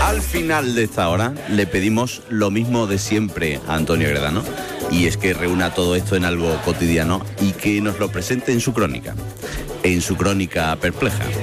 Al final de esta hora le pedimos lo mismo de siempre a Antonio Gredano, y es que reúna todo esto en algo cotidiano y que nos lo presente en su crónica perpleja.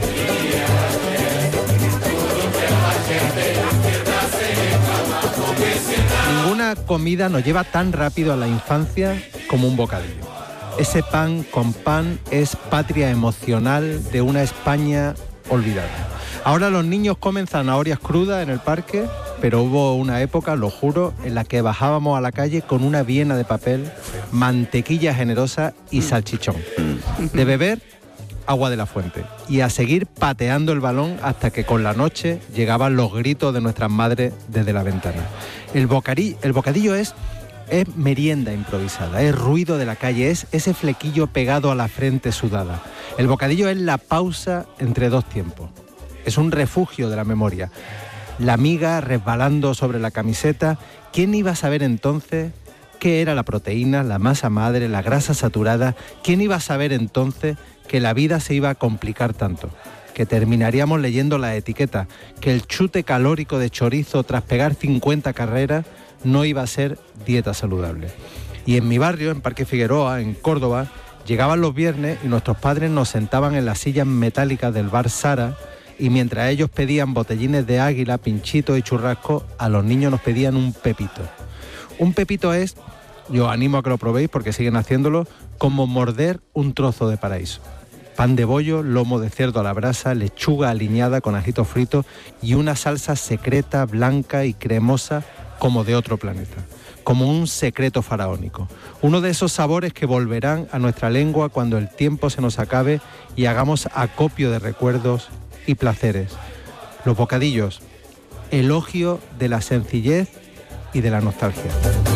Ninguna comida nos lleva tan rápido a la infancia como un bocadillo. Ese pan con pan es patria emocional de una España olvidada. Ahora los niños comen zanahorias crudas en el parque, pero hubo una época, lo juro, en la que bajábamos a la calle con una viena de papel, mantequilla generosa y salchichón. De beber, agua de la fuente. Y a seguir pateando el balón hasta que con la noche llegaban los gritos de nuestras madres desde la ventana. El bocadillo es merienda improvisada, es ruido de la calle, es ese flequillo pegado a la frente sudada. El bocadillo es la pausa entre dos tiempos. Es un refugio de la memoria. La miga resbalando sobre la camiseta. ¿Quién iba a saber entonces qué era la proteína, la masa madre, la grasa saturada? ¿Quién iba a saber entonces que la vida se iba a complicar tanto? Que terminaríamos leyendo la etiqueta, que el chute calórico de chorizo tras pegar 50 carreras no iba a ser dieta saludable. Y en mi barrio, en Parque Figueroa, en Córdoba, llegaban los viernes y nuestros padres nos sentaban en las sillas metálicas del bar Sara, y mientras ellos pedían botellines de Águila, pinchitos y churrasco, a los niños nos pedían un pepito. Un pepito es, yo os animo a que lo probéis porque siguen haciéndolo, como morder un trozo de paraíso. Pan de bollo, lomo de cerdo a la brasa, lechuga aliñada con ajitos fritos y una salsa secreta, blanca y cremosa como de otro planeta. Como un secreto faraónico. Uno de esos sabores que volverán a nuestra lengua cuando el tiempo se nos acabe y hagamos acopio de recuerdos y placeres. Los bocadillos, elogio de la sencillez y de la nostalgia.